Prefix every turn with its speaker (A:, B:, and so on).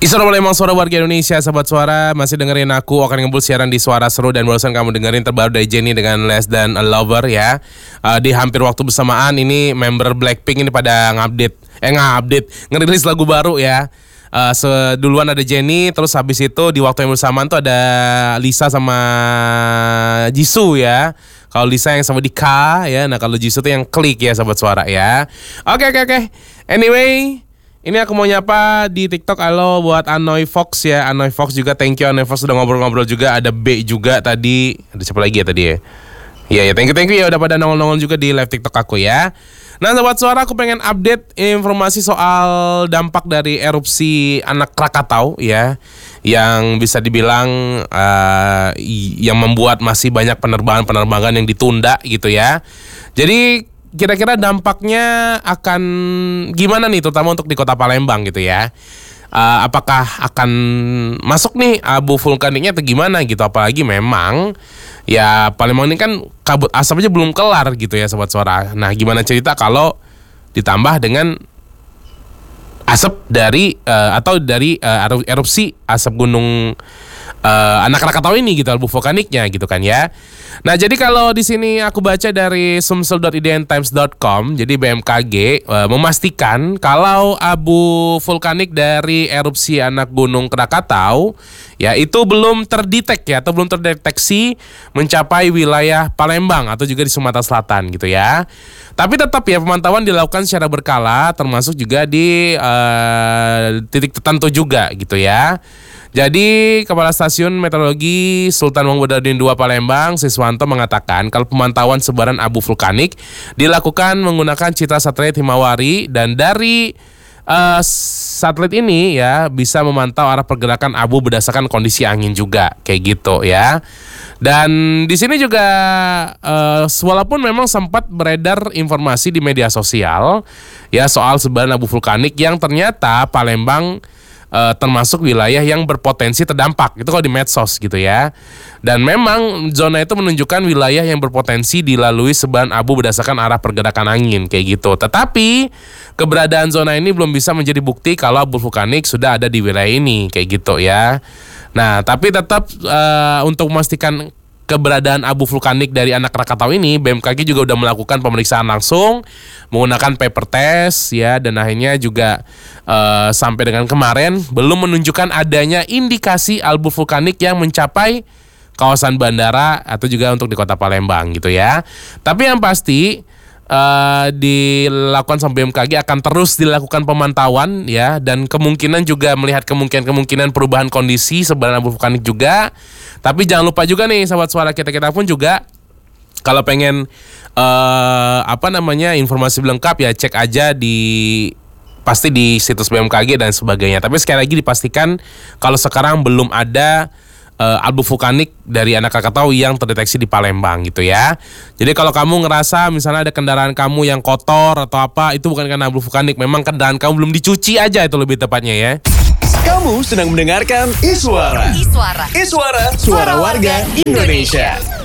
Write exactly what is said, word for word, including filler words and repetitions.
A: Isra Palembang, suara warga Indonesia, sahabat suara. Masih dengerin aku, akan ngebul siaran di Suara Seru. Dan barusan kamu dengerin terbaru dari Jennie dengan Less Than a Lover ya. uh, Di hampir waktu bersamaan ini member Blackpink ini pada ngupdate Eh ngupdate, ngerilis lagu baru ya. Uh, seduluan ada Jennie, terus habis itu di waktu yang bersamaan tuh ada Lisa sama Jisoo ya. Kalau Lisa yang sama di K ya, nah kalau Jisoo tuh yang klik ya, sahabat suara ya. Oke oke oke. Anyway, ini aku mau nyapa di TikTok, halo buat Anoy Fox ya. Anoy Fox juga, thank you Anoy Fox sudah ngobrol-ngobrol juga. Ada B juga tadi. Ada siapa lagi ya tadi ya? Iya ya, thank you thank you ya udah pada nongol-nongol juga di live TikTok aku ya. Nah, sahabat suara, aku pengen update informasi soal dampak dari erupsi anak Krakatau ya, yang bisa dibilang uh, yang membuat masih banyak penerbangan-penerbangan yang ditunda gitu ya. Jadi kira-kira dampaknya akan gimana nih, terutama untuk di Kota Palembang gitu ya. Uh, apakah akan masuk nih abu vulkaniknya atau gimana gitu. Apalagi memang ya Palembang ini kan kabut asap aja belum kelar gitu ya, sobat suara. Nah, gimana cerita kalau ditambah dengan asap dari uh, atau dari uh, erupsi asap gunung uh, anak Krakatau ini gitu, abu vulkaniknya gitu kan ya. Nah, jadi kalau di sini aku baca dari sumsel dot i d n times dot com, jadi B M K G uh, memastikan kalau abu vulkanik dari erupsi anak gunung Krakatau ya itu belum terdetek ya, atau belum terdeteksi mencapai wilayah Palembang atau juga di Sumatera Selatan gitu ya. Tapi tetap ya pemantauan dilakukan secara berkala, termasuk juga di uh, titik tertentu juga gitu ya. Jadi Kepala Stasiun Meteorologi Sultan Mahmududin kedua Palembang, Siswanto, mengatakan kalau pemantauan sebaran abu vulkanik dilakukan menggunakan citra satelit Himawari, dan dari uh, satelit ini ya bisa memantau arah pergerakan abu berdasarkan kondisi angin juga kayak gitu ya. Dan di sini juga uh, walaupun memang sempat beredar informasi di media sosial ya soal sebaran abu vulkanik yang ternyata Palembang Uh, termasuk wilayah yang berpotensi terdampak, itu kalau di medsos gitu ya. Dan memang zona itu menunjukkan wilayah yang berpotensi dilalui sebaran abu berdasarkan arah pergerakan angin kayak gitu. Tetapi keberadaan zona ini belum bisa menjadi bukti kalau abu vulkanik sudah ada di wilayah ini kayak gitu ya. Nah, tapi tetap uh, untuk memastikan keberadaan abu vulkanik dari anak Krakatau ini, B M K G juga udah melakukan pemeriksaan langsung menggunakan paper test ya, dan akhirnya juga uh, sampai dengan kemarin belum menunjukkan adanya indikasi abu vulkanik yang mencapai kawasan bandara atau juga untuk di Kota Palembang gitu ya. Tapi yang pasti Uh, dilakukan sama B M K G akan terus dilakukan pemantauan ya, dan kemungkinan juga melihat kemungkinan-kemungkinan perubahan kondisi sebaran abu vulkanik juga. Tapi jangan lupa juga nih sahabat suara, kita-kita pun juga kalau pengen uh, apa namanya informasi lengkap ya cek aja di pasti di situs B M K G dan sebagainya. Tapi sekali lagi dipastikan kalau sekarang belum ada Uh, abu vulkanik dari anak Krakatau yang terdeteksi di Palembang gitu ya. Jadi kalau kamu ngerasa misalnya ada kendaraan kamu yang kotor atau apa, itu bukan karena abu vulkanik, memang kendaraan kamu belum dicuci aja, itu lebih tepatnya ya.
B: Kamu sedang mendengarkan Iswara. Iswara. Iswara. Suara warga Indonesia.